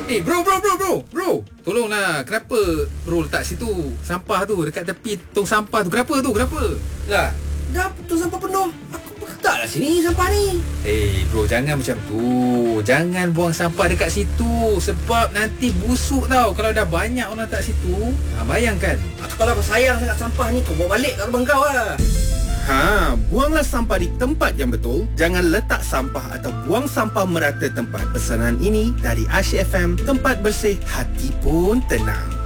Bro. Tolonglah, kenapa bro letak situ sampah tu dekat tepi tong sampah tu? Kenapa tu? Kenapa? Lah, dah tong sampah penuh. Aku letaklah sini sampah ni. Bro, jangan macam tu. Jangan buang sampah dekat situ. Sebab nanti busuk tau kalau dah banyak orang letak situ. Bayangkan. Kalau kau sayang sangat sampah ni, kau bawa balik kat rumah kau lah. Buanglah sampah di tempat yang betul. Jangan letak sampah atau buang sampah merata tempat. Pesanan ini dari Asyik FM, tempat bersih hati pun tenang.